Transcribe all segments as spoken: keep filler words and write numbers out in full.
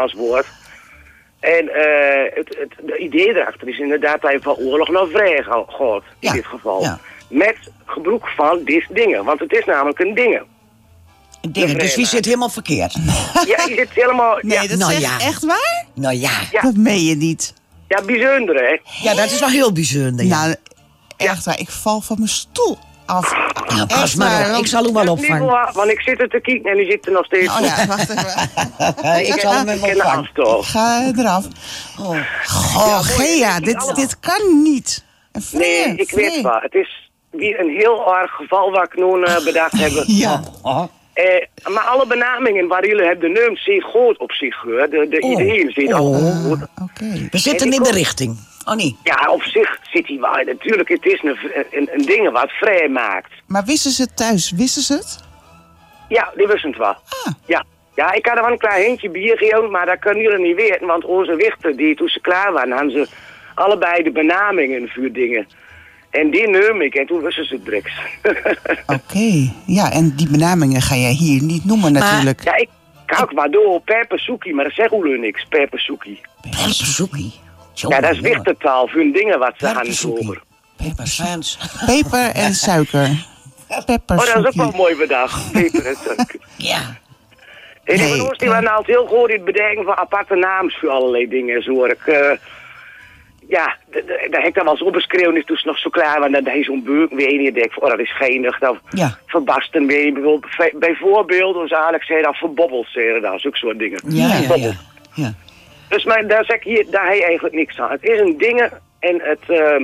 als woord. En uh, het, het de idee erachter is inderdaad dat je van oorlog naar vrij gaat, in ja. dit geval. Ja. Met gebruik van deze dingen, want het is namelijk een dingen. Dingen, dus wie zit helemaal verkeerd? Ja, je zit helemaal... Nee, ja. dat nou, is ja. echt waar? Nou ja. ja. Dat meen je niet. Ja, bijzonder, hè? Ja, dat is wel heel bijzonder. Ja. Nou, echt waar. Ik val van mijn stoel af. Nou, pas maar op. Ik zal hem wel opvangen. Niet, want ik zit er te kijken en u zit er nog steeds. Oh ja, wacht even. ik zal hem even opvangen. Ik ga eraf. Oh, Goh, Gea, dit, dit kan niet. Vrije, nee, ik vrije. weet wel. Het is weer een heel erg geval waar ik nu uh, bedacht heb. Ja. Uh, maar alle benamingen waar jullie hebben genoemd, zie goed op zich. Hoor. De, de oh. Iedereen ziet al oh. Oké. Okay. We zitten in de kom... richting. Oh nee. Ja, op zich zit hij wel. Natuurlijk, het is een, een, een ding wat vrij maakt. Maar wisten ze het thuis? Wisten ze het? Ja, die wisten het wel. Ah. Ja. Ja, ik had er wel een klein hintje bier gegeven, maar dat kunnen jullie niet weten. Want onze wichten, die toen ze klaar waren, hadden ze allebei de benamingen voor dingen. En die neem ik en toen wisten ze het direct. Oké, okay. Ja, en die benamingen ga jij hier niet noemen natuurlijk. Maar, ja, ik kijk maar door, Perpesuki, maar dat zeggen jullie niks, Perpesuki. Perpesuki? Ja, dat is wichtertaal voor dingen wat ze gaan over. Pepersfans. Peper en suiker. Perpesuki. Oh, dat is ook wel een mooi bedacht. Peper en suiker. Ja. En nee, die die waren altijd heel goed in het bedenken van aparte naams voor allerlei dingen. Zo ik, uh, ja, daar heb ik dan wel eens opgeschreven, is toen ze nog zo klaar waren. Dan deed zo'n beuk weer en je denkt, oh, dat is geinig. Dan ja. verbasten weer. Bijvoorbeeld, bijvoorbeeld, zoals Alex zei, dan verbobbeld zeggen, dat zulke soort dingen. Ja, ja, ja. ja. Dus maar, daar zeg ik hier, daar heb je eigenlijk niks aan. Het is een dingen en het... Uh,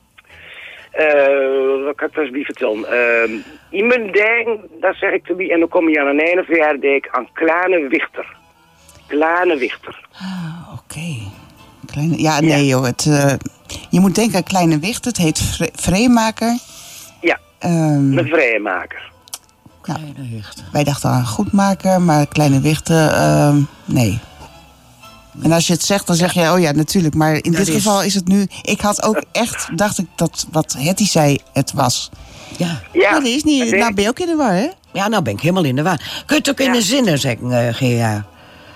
Uh, wat kan ik dat eens vertellen? Uh, iemand denkt, dat zeg ik te wie, en dan kom je aan een ene verjaardag aan kleine wichter. Kleine wichter. Ah, oké. Okay. Kleine, ja, nee ja. joh. Het, uh, je moet denken aan kleine wichter. Het heet vre- vreemaker. Ja, um, een vreemaker. Kleine wichter. Wij dachten aan goedmaker, maar kleine wichter, uh, nee. En als je het zegt, dan zeg je, oh ja, natuurlijk. Maar in dat dit is... geval is het nu... Ik had ook echt, dacht ik, dat wat Hetty zei, het was. Ja. ja. Maar dat is niet... Nou ben je ook in de war, hè? Ja, nou ben ik helemaal in de war. Kun je het ook in ja. de zinnen zeggen, uh, Gea?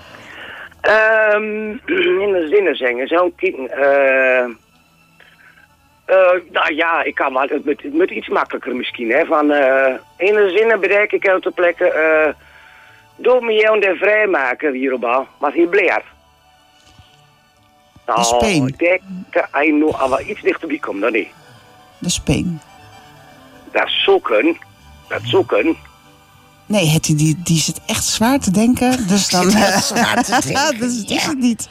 Um, in de zinnen zeggen, zo'n kind... Uh, uh, nou ja, ik kan wel... Het moet, het moet iets makkelijker misschien, hè. Van, uh, in de zinnen bereik ik uit de plekken... Uh, door me jou de vrijmaker hierop, wat hier bleef. De Speen. Ik denk dat hij nu al wel iets dichterbij komt dan niet. De Speen. Dat zoeken. Dat zoeken. Nee, Hetty, die, die zit echt zwaar te denken. Dus dan... zwaar te denken. Dus het is het niet.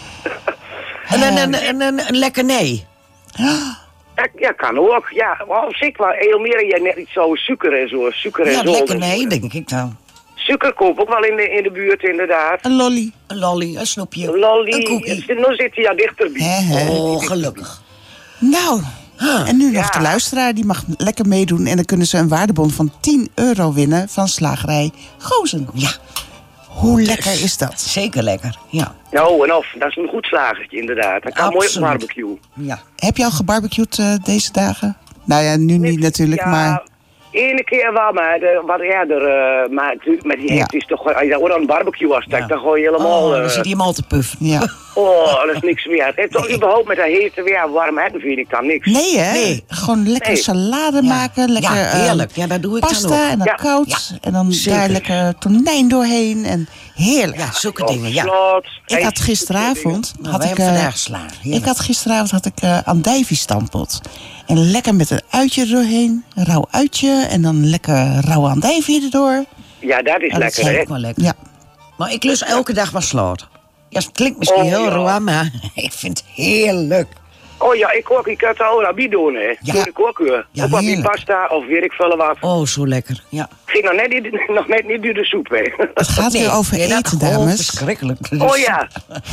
En een, een, een, een, een lekker nee. Ja, ja, kan ook. Ja, maar op zich wel heel meer. Je net niet zo suiker en zo. Suiker en ja, zo. lekker nee, denk ik dan. Suiker koop ook wel in de, in de buurt, inderdaad. Een lolly. Een lolly, een snoepje. Een lolly. Een koekie. Nu zit hij ja dichterbij. He, he. Oh, gelukkig. Nou, huh. En nu nog ja. de luisteraar. Die mag lekker meedoen. En dan kunnen ze een waardebon van tien euro winnen van slagerij Gozen. Ja. Hoe lekker is dat? Zeker lekker, ja. Nou, en of, dat is een goed slagertje, inderdaad. Dat kan mooi op barbecue. Ja. Heb je al gebarbecued uh, deze dagen? Nou ja, nu niet natuurlijk, ja, maar... Ene keer wel, maar de, wat eerder. Uh, maar met die ja. is toch, als je dat een barbecue was, ja. dan gooi je helemaal... Oh, uh, dan zit hij helemaal te puffen. Ja. Oh, dat is niks meer. En toch nee. überhaupt met dat hete weer, warm hebben vind ik dan niks. Nee, hè? Nee. Gewoon lekker nee. salade ja. maken, lekker ja, heerlijk. Ja, dat doe ik pasta dan ook. en dan ja. koud. Ja. En dan Zeker. daar lekker tonijn doorheen. En heerlijk. Ja, zulke oh, dingen, ja. Slot, ik had gisteravond... Nou, had ik, uh, vandaag slaan. Ik had gisteravond had ik uh, andijvie stampot. En lekker met een uitje doorheen. Een rauw uitje. En dan lekker rauwe andijvie erdoor. Ja, dat is ja, lekker, dat is hè? wel lekker. Ja. Maar ik lust elke dag wat sloot. Ja, het klinkt misschien oh, heel ja. rauw, maar ik vind het heerlijk. Oh ja, ik ook. Ik kan het ook naar bieden doen, hè. Ja. Doe ik ook weer. Ja, ook wat die pasta of weet ik veel wat. Oh, zo lekker, ja. Ging nog net niet, nog net niet door de soep, hè. Het gaat nee, weer over nee, eten, dames. Oh, verschrikkelijk. Oh ja.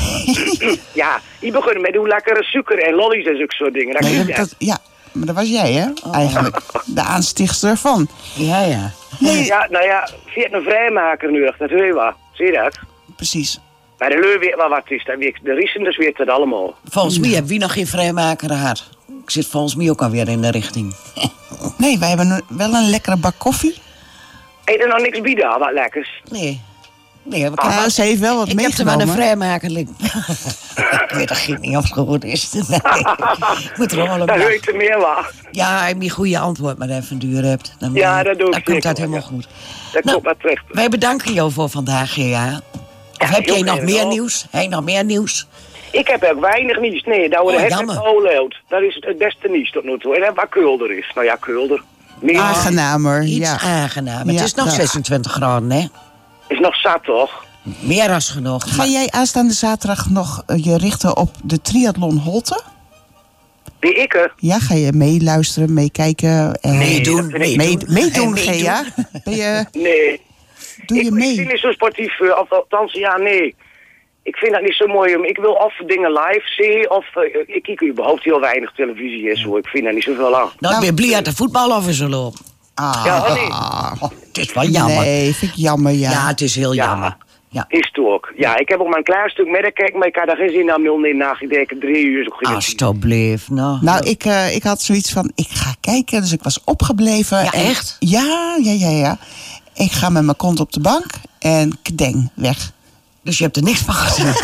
Ja, die begonnen met hoe lekkere suiker en lollies en zulke soort dingen. Dat nee, dat, dat, ja, maar dat was jij, hè? Oh. Eigenlijk. De aanstichtster van. Ja, ja. Nee. Ja, nou ja, via een vrijmaker nu, dat hoor je wel. Zie je dat? Precies. Maar de leur weet wel wat het is. De Riesenders weet het allemaal. Volgens mij hebben we nog geen vrijmaker gehad. Ik zit volgens mij ook alweer in de richting. Nee, wij hebben wel een lekkere bak koffie. Eet er nog niks bieden, wat lekkers? Nee. Nee, ik Ah, ze heeft wel wat ik heb er maar meegenomen. een vrijmaker. Ik weet echt niet of het goed is. Nee, ik moet er allemaal op Dat lachen. weet je meer waar. Ja, als je een goede antwoord maar even duur hebt. Dan, Ja, dat doe ik dan komt dat zeker, helemaal ja. goed. Dat Nou, komt maar terecht. Wij bedanken jou voor vandaag, Gea. Of heb heel jij nog graag meer wel. nieuws? Heb je nog meer nieuws? Ik heb ook weinig nieuws. Nee, dat we Oh, de jammer. hek houdt. Dat is het, het beste nieuws tot nu toe. En dat waar Kulder is. Nou ja, Kulder. Meer Aangenamer, Iets ja. aangenamer. Ja, Het is nog dat- zesentwintig graden, hè? is nog zat, toch? Meer als genoeg. Ga Maar- jij aanstaande zaterdag nog eh, je richten op de triathlon Holte? Die ikke. Ja, ga je meeluisteren, meekijken? en Meedoen, dat vind ik- mee- meedoen. Meedoen, Meedoen. Gea? Ben je, Nee. doe je ik, ik mee? vind niet zo sportief. eh, Of, althans, ja, nee. Ik vind dat niet zo mooi. Ik wil of dingen live zien, of... eh, ik kijk überhaupt heel weinig televisie en zo. Ik vind dat niet zoveel aan. Nou, ik ben blij dat de voetbal over zal lopen. Ah, Ja, nee. Oh, het is wel jammer. nee, vind ik jammer, ja. Ja, het is heel Ja. jammer. Ja. Is het ook. Ja, ik heb ook maar een klein stuk meddekijken, maar ik had daar geen zin aan nul nee na. Ik denk drie uur is ook geen Alsjeblieft. Nou, Nou, ik, eh, ik had zoiets van, ik ga kijken, dus ik was opgebleven. Ja, en- echt? Ja, ja, ja, ja. Ik ga met mijn kont op de bank en kdeng, weg. Dus je hebt er niks van gezien.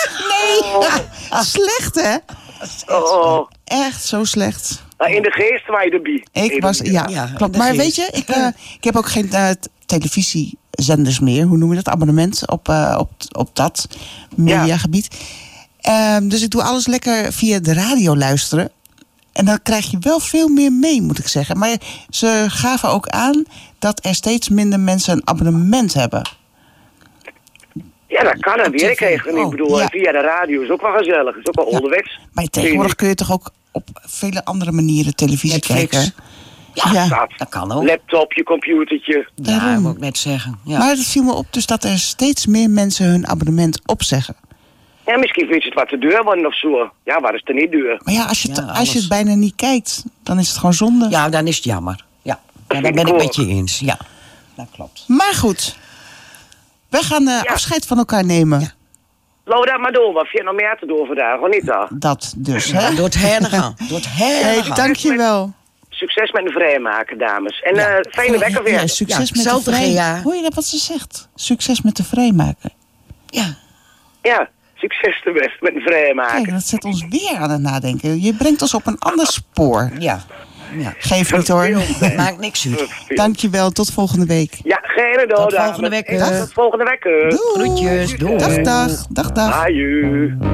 Slecht, hè? Oh, Echt zo slecht. nou, in de geest waar je erbij. Ik Even was, meer. ja, Ja, in klopt. de Maar geest. weet je, ik, eh, ik heb ook geen eh, t- televisiezenders meer. Hoe noem je dat? Abonnement op, eh, op, op dat mediagebied. Ehm, dus ik doe alles lekker via de radio luisteren. En dan krijg je wel veel meer mee, moet ik zeggen. Maar ze gaven ook aan dat er steeds minder mensen een abonnement hebben. Ja, dat kan, dat Op weet ik tv. eigenlijk niet. Oh, Ik bedoel, ja. via de radio is ook wel gezellig. Is ook wel Ja. onderwegs. Maar tegenwoordig kun je toch ook op vele andere manieren televisie Netflix. kijken. Ja, Ja. Staat. dat kan ook. Laptopje, computertje. Ja, Daarom. moet ik net zeggen. Ja. Maar het viel me op dus dat er steeds meer mensen hun abonnement opzeggen. Ja, misschien vind je het wat te duur worden of zo. Ja, waar is het er niet duur? Maar ja, als je, het, Ja, als je alles. het bijna niet kijkt, dan is het gewoon zonde. ja, dan is het jammer. Ja, ja vind daar ben ik ik ook. met je eens. Ja, dat klopt. Maar goed, wij gaan eh, Ja. afscheid van elkaar nemen. Loop dat maar door, wat vind je nog meer te doen vandaag, of niet dan? Dat dus, hè? Door het herne gaan. Door het herne Hey, gaan. dankjewel. Succes met de vrijmaken, dames. En Ja. eh fijne wekker weer. Ja, succes Ja, met de hetzelfde, vrij... Gea. Hoor je dat wat ze zegt? Succes met de vrijmaken. Ja. Ja, succes te best met de vrijmaken. Kijk, dat zet ons weer aan het nadenken. Je brengt ons op een ander spoor. Ja. ja. Geef niet hoor. Maakt niks uit. Dankjewel, tot volgende week. Ja, geen door, Tot dames. volgende week, En eh. Tot volgende week. eh. Doei. Groetjes. Doei. Dag, dag. Dag, dag. Aju.